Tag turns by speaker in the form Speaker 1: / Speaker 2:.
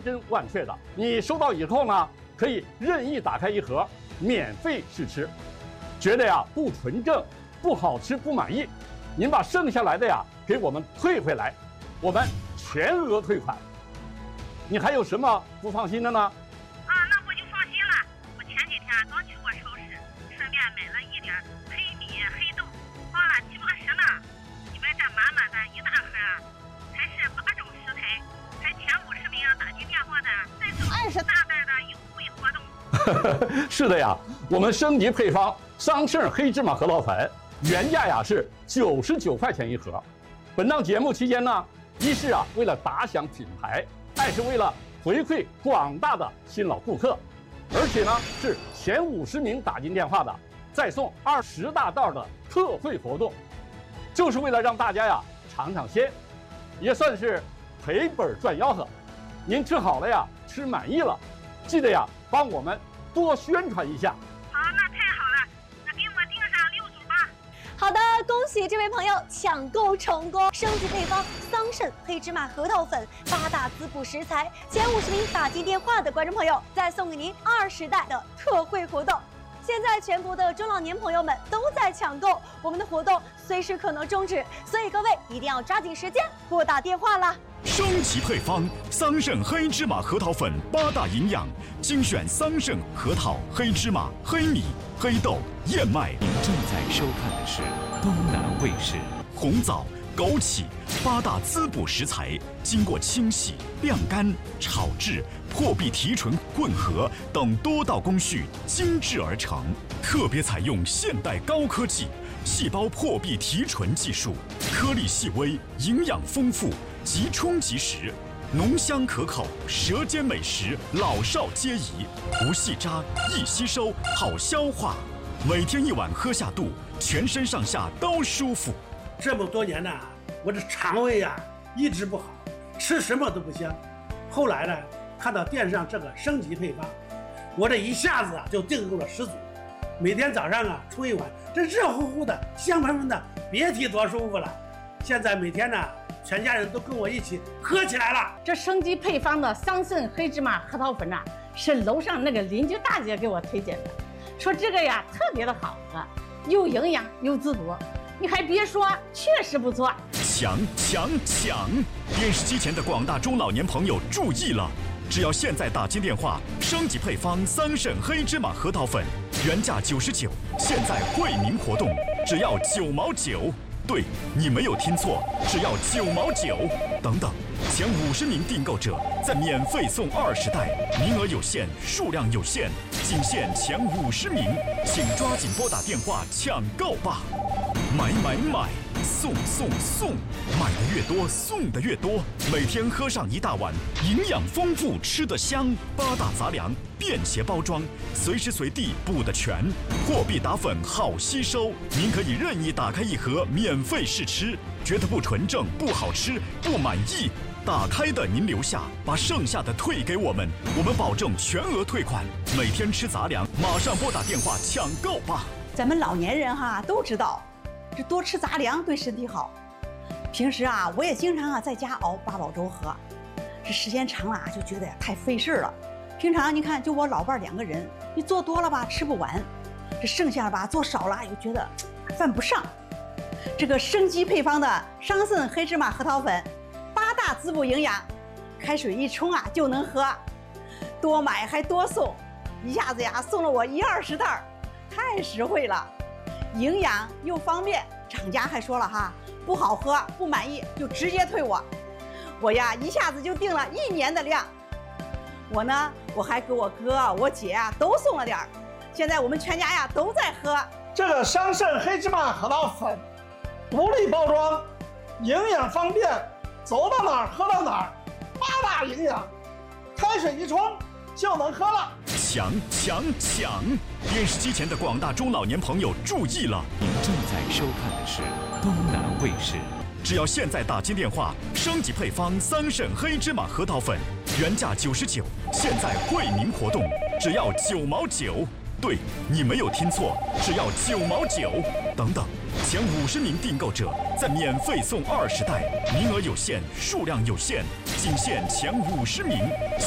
Speaker 1: 真万确的。你收到以后呢，可以任意打开一盒，免费试吃。觉得呀不纯正、不好吃、不满意，您把剩下来的呀给我们退回来，我们全额退款。你还有什么不放心的呢？
Speaker 2: 那我就放心了。我前几天刚去过超市，顺便买了一点黑米、黑豆，花了7、80呢。你们这满满的一大盒，还是8种食材，还前50名打进电话的，再送20大袋的优惠活动。
Speaker 1: 是的呀，我们升级配方桑葚黑芝麻核桃粉，原价呀是99块钱一盒。本档节目期间呢，一是为了打响品牌，二是为了回馈广大的新老顾客，而且呢是前50名打进电话的，再送20大袋的特惠活动，就是为了让大家呀尝尝鲜，也算是赔本赚吆喝。您吃好了呀，吃满意了，记得呀帮我们多宣传一下。
Speaker 2: 好，那太好了，那给我订上6组吧。
Speaker 3: 好的，恭喜这位朋友抢购成功！升级配方桑葚黑芝麻核桃粉，8大滋补食材，前50名打进电话的观众朋友，再送给您20袋的特惠活动。现在全国的中老年朋友们都在抢购，我们的活动随时可能终止，所以各位一定要抓紧时间拨打电话啦！
Speaker 4: 升级配方桑葚黑芝麻核桃粉，8大营养，精选桑葚、核桃、黑芝麻、黑米、黑豆、燕麦。
Speaker 5: 您正在收看的是东南卫视。
Speaker 4: 红枣、枸杞8大滋补食材，经过清洗、晾干、炒制、破壁提纯混合等多道工序精制而成，特别采用现代高科技细胞破壁提纯技术，颗粒细微，营养丰富，即冲即食，浓香可口，舌尖美食，老少皆宜，不细渣，易吸收，好消化。每天1碗喝下肚，全身上下都舒服。
Speaker 6: 这么多年呢，我这肠胃呀一直不好，吃什么都不香。后来呢，看到电视上这个升级配方，我这一下子就订购了10组。每天早上冲一碗，这热乎乎的、香喷喷的，别提多舒服了。现在每天呢，全家人都跟我一起喝起来了。
Speaker 7: 这升级配方的桑葚黑芝麻核桃粉是楼上那个邻居大姐给我推荐的，说这个呀特别的好喝，又营养又滋补。你还别说，确实不错。
Speaker 4: 抢！电视机前的广大中老年朋友注意了，只要现在打进电话，升级配方桑葚黑芝麻核桃粉，原价99，现在惠民活动，只要9毛9。对，你没有听错，只要9毛9。等等，前50名订购者再免费送20袋，名额有限，数量有限，仅限前50名，请抓紧拨打电话抢购吧！买，送，买的越多送的越多，每天喝上1大碗，营养丰富，吃得香，8大杂粮，便携包装，随时随地补得全，破壁打粉好吸收，您可以任意打开一盒免费试吃，觉得不纯正、不好吃、不满意，打开的您留下，把剩下的退给我们，我们保证全额退款。每天吃杂粮，马上拨打电话抢购吧！
Speaker 8: 咱们老年人都知道，这多吃杂粮对身体好。平时我也经常在家熬8宝粥喝，这时间长了就觉得太费事了。平常你看，就我老伴2个人，你做多了吃不完，这剩下了做少了又觉得犯不上。这个升级配方的桑葚黑芝麻核桃粉，8大滋补营养，开水一冲就能喝，多买还多送，一下子送了我10-20袋，太实惠了，营养又方便。厂家还说了不好喝不满意就直接退我一下子就订了1年的量。我还给我哥我姐都送了点儿，现在我们全家都在喝
Speaker 9: 这个桑葚黑芝麻核桃粉，独立包装，营养方便，走到哪儿喝到哪儿，8大营养，开水一冲就能喝了。
Speaker 4: 抢！电视机前的广大中老年朋友注意了，
Speaker 5: 您正在收看的是东南卫视。
Speaker 4: 只要现在打进电话，升级配方桑葚黑芝麻核桃粉，原价99，现在惠民活动，只要9毛9。对，你没有听错，只要9毛9。等等，前50名订购者再免费送20袋，名额有限，数量有限，仅限前50名。